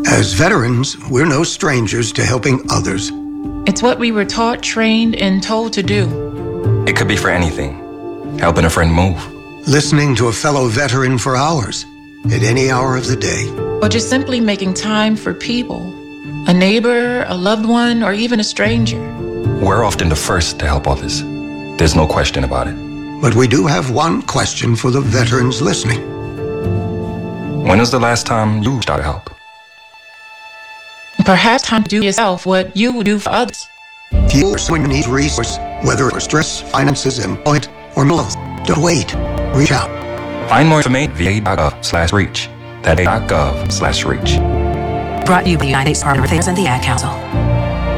As veterans, we're no strangers to helping others. It's what we were taught, trained, and told to do. It could be for anything. Helping a friend move. Listening to a fellow veteran for hours, at any hour of the day. Or just simply making time for people. A neighbor, a loved one, or even a stranger. We're often the first to help others. There's no question about it. But we do have one question for the veterans listening. When was the last time you started help? Perhaps time to do yourself what you would do for others. If you or someone needs resource, whether for stress, finances, employment, or mental health, don't wait. Reach out. Find more information via aid.gov/reach. That's aid.gov/reach. Brought to you by the United States Department of Affairs and the Ad Council.